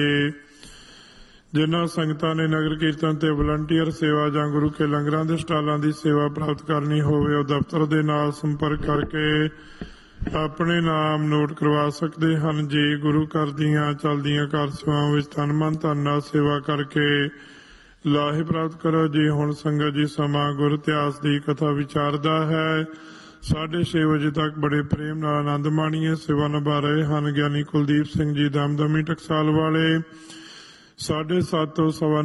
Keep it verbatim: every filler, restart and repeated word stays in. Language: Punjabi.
ਜਿਨ੍ਹਾਂ ਸੰਗਤਾਂ ਨੇ ਨਗਰ ਕੀਰਤਨ ਤੇ ਵਲੰਟੀਅਰ ਸੇਵਾ ਜਾਂ ਗੁਰੂ ਕੇ ਲੰਗਰਾਂ ਦੇ ਸਟਾਲਾਂ ਦੀ ਸੇਵਾ ਪ੍ਰਾਪਤ ਕਰਨੀ ਹੋਵੇ ਉਹ ਦਫ਼ਤਰ ਦੇ ਨਾਲ ਸੰਪਰਕ ਕਰਕੇ ਆਪਣੇ ਨਾਮ ਨੋਟ ਕਰਵਾ ਸਕਦੇ ਹਨ। ਜੀ ਗੁਰੂ ਘਰ ਦੀਆਂ ਚੱਲਦੀਆਂ ਕਾਰ ਸੇਵਾਵਾਂ ਵਿੱਚ ਤਨ ਮਨ ਧਨ ਨਾਲ ਸੇਵਾ ਕਰਕੇ ਲਾਹੇ ਪ੍ਰਾਪਤ ਕਰੋ ਜੀ। ਹੁਣ ਸੰਗਤ ਜੀ ਸਮਾਂ ਗੁਰ ਇਤਿਹਾਸ ਦੀ ਕਥਾ ਵਿਚਾਰਦਾ ਹੈ। ਸਾਢੇ ਛੇ ਵਜੇ ਤੱਕ ਬੜੇ ਪ੍ਰੇਮ ਨਾਲ ਆਨੰਦ ਮਾਣੀਏ। ਸੇਵਾ ਨਿਭਾ ਰਹੇ ਹਨ ਗਿਆਨੀ ਕੁਲਦੀਪ ਸਿੰਘ ਜੀ ਦਮਦਮੀ ਟਕਸਾਲ ਵਾਲੇ। ਸਾਢੇ ਸੱਤ ਤੋਂ ਸਵਾ